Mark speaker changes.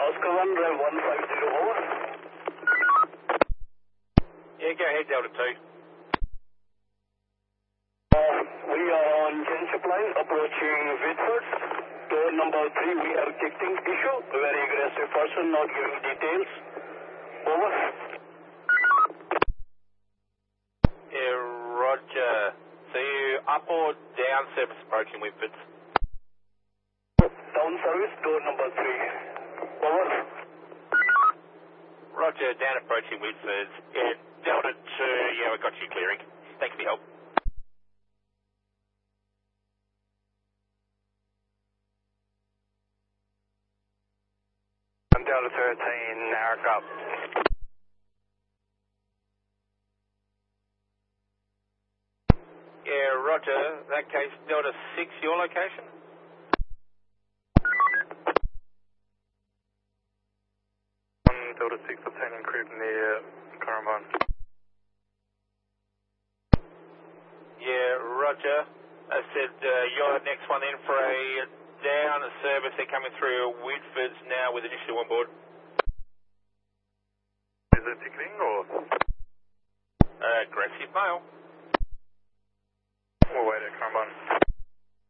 Speaker 1: Oscar 1, drive 150 over.
Speaker 2: Yeah, go ahead, Delta 2.
Speaker 1: We are on Genship line approaching Whitford. Door number 3, we have ticketing issue. Very aggressive person, not giving details. Over.
Speaker 2: Yeah, roger. So you up or down service approaching Whitford?
Speaker 1: Down service, door number 3. Over.
Speaker 2: Roger, down approaching Whitford. Yeah, Delta 2, yeah, we got you clearing. Thanks for your help.
Speaker 3: Delta 13, Narrock up.
Speaker 2: Yeah, roger. In that case, Delta 6, your location?
Speaker 3: Delta 6, obtaining creep near Currumbine.
Speaker 2: Yeah, roger. I said you're the next one in for a down service. They're coming through Whitford's now with initiative on board.
Speaker 3: Is it ticketing or?
Speaker 2: Aggressive mail.